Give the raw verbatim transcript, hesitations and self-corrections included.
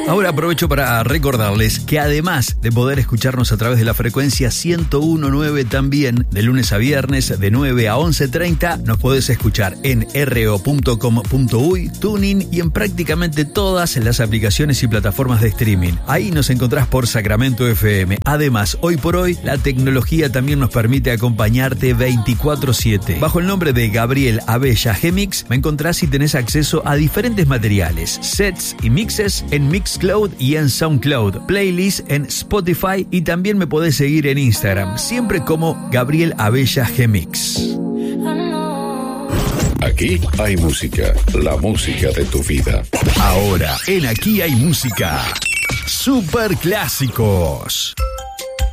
Ahora aprovecho para recordarles que además de poder escucharnos a través de la frecuencia ciento uno punto nueve también, de lunes a viernes de nueve a once treinta, nos podés escuchar en r o punto com punto u y, Tuning y en prácticamente todas las aplicaciones y plataformas de streaming. Ahí nos encontrás por Sacramento F M. Además, hoy por hoy, la tecnología también nos permite acompañarte veinticuatro siete. Bajo el nombre de Gabriel Abella G-Mix, me encontrás y tenés acceso a diferentes materiales, sets y mixes en Mixcloud y en Soundcloud, playlists en Spotify y también me podés seguir en Instagram, siempre como Gabriel Abella G-Mix. Aquí hay música, la música de tu vida. Ahora, en Aquí hay música, Super Clásicos.